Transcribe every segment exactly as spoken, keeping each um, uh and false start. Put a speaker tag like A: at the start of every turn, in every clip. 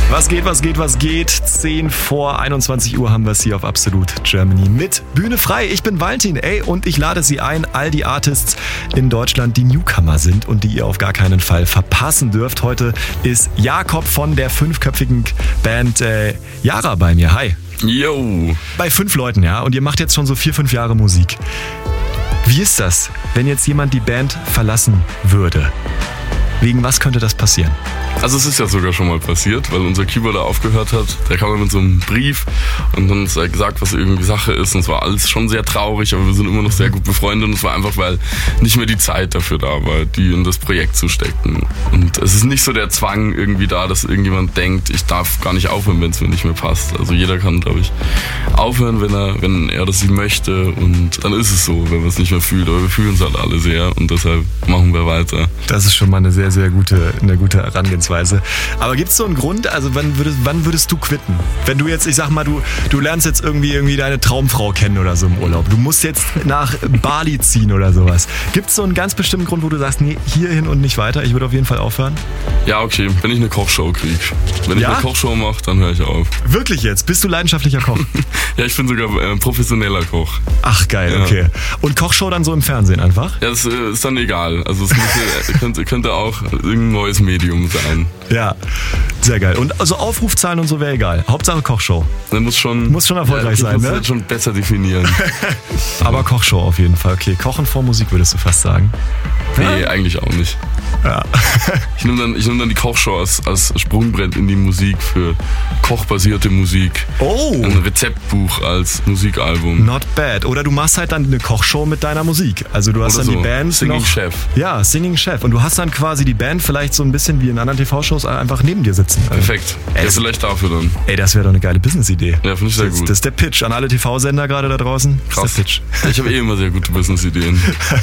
A: Was geht, was geht, was geht? zehn vor einundzwanzig Uhr haben wir es hier auf Absolut Germany mit Bühne frei. Ich bin Valentin, ey, und ich lade Sie ein, all die Artists in Deutschland, die Newcomer sind und die ihr auf gar keinen Fall verpassen dürft. Heute ist Jakob von der fünfköpfigen Band äh, Yara bei mir. Hi.
B: Yo.
A: Bei fünf Leuten, ja, und ihr macht jetzt schon so vier, fünf Jahre Musik. Wie ist das, wenn jetzt jemand die Band verlassen würde? Wegen was könnte das passieren?
B: Also es ist ja sogar schon mal passiert, weil unser Keyboarder aufgehört hat. Der kam mit so einem Brief und dann hat er gesagt, was irgendwie Sache ist. Und es war alles schon sehr traurig, aber wir sind immer noch sehr gut befreundet. Und es war einfach, weil nicht mehr die Zeit dafür da war, die in das Projekt zu stecken. Und es ist nicht so der Zwang irgendwie da, dass irgendjemand denkt, ich darf gar nicht aufhören, wenn es mir nicht mehr passt. Also jeder kann, glaube ich, aufhören, wenn er, wenn er das möchte. Und dann ist es so, wenn man es nicht mehr fühlt. Aber wir fühlen es halt alle sehr und deshalb machen wir weiter.
A: Das ist schon mal eine sehr, sehr gute, eine gute Herangehensweise. Aber gibt es so einen Grund, also wann würdest, wann würdest du quitten? Wenn du jetzt, ich sag mal, du, du lernst jetzt irgendwie, irgendwie deine Traumfrau kennen oder so im Urlaub. Du musst jetzt nach Bali ziehen oder sowas. Gibt es so einen ganz bestimmten Grund, wo du sagst, nee, hierhin und nicht weiter, ich würde auf jeden Fall aufhören?
B: Ja, okay, wenn ich eine Kochshow kriege. Wenn
A: ja?
B: ich eine Kochshow mache, dann höre ich auf.
A: Wirklich jetzt? Bist du leidenschaftlicher Koch?
B: Ja, ich bin sogar äh, professioneller Koch.
A: Ach geil,
B: ja.
A: Okay. Und Kochshow dann so im Fernsehen einfach?
B: Ja, das äh, ist dann egal. Also es müsste, könnte, könnte auch irgendein neues Medium sein.
A: Ja, sehr geil. Und also Aufrufzahlen und so wäre egal. Hauptsache Kochshow.
B: Das muss schon,
A: muss schon erfolgreich
B: ja,
A: sein,
B: muss
A: ne?
B: Muss schon besser definieren.
A: Aber Kochshow auf jeden Fall. Okay, Kochen vor Musik würdest du fast sagen.
B: Nee, ja? Eigentlich auch nicht.
A: Ja.
B: Ich nehme dann, ich nehm dann die Kochshow als, als Sprungbrett in die Musik für kochbasierte Musik.
A: Oh!
B: Ein Rezeptbuch als Musikalbum.
A: Not bad. Oder du machst halt dann eine Kochshow mit deiner Musik. Also du hast
B: Oder
A: dann
B: so.
A: die Band
B: Singing
A: noch,
B: Chef.
A: Ja, Singing Chef. Und du hast dann quasi die Band vielleicht so ein bisschen wie in anderen T V-Shows einfach neben dir sitzen.
B: Perfekt.
A: Ey,
B: ja, vielleicht dafür dann.
A: Ey, das wäre doch eine geile Business-Idee.
B: Ja, finde ich sehr
A: das,
B: gut.
A: Das ist der Pitch an alle T V-Sender gerade da draußen.
B: Krass.
A: Das ist der Pitch.
B: Ich habe eh immer sehr gute Business-Ideen.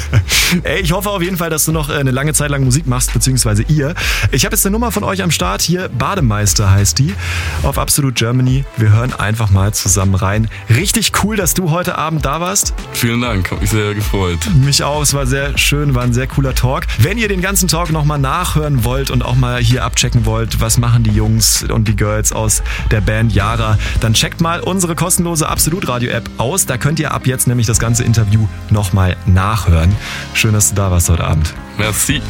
A: Ey, ich hoffe auf jeden Fall, dass du noch eine lange Zeit lang Musik machst, beziehungsweise ihr. Ich habe jetzt eine Nummer von euch am Start. Hier, Bademeister heißt die. Auf Absolut Germany. Wir hören einfach mal zusammen rein. Richtig cool, dass du heute Abend da warst.
B: Vielen Dank, habe mich sehr gefreut.
A: Mich auch, es war sehr schön, war ein sehr cooler Talk. Wenn ihr den ganzen Talk nochmal nachhören wollt und auch mal hier abchecken wollt, was machen die Jungs und die Girls aus der Band Yara, dann checkt mal unsere kostenlose Absolut Radio App aus. Da könnt ihr ab jetzt nämlich das ganze Interview nochmal nachhören. Schön, dass du da warst heute Abend.
B: Merci.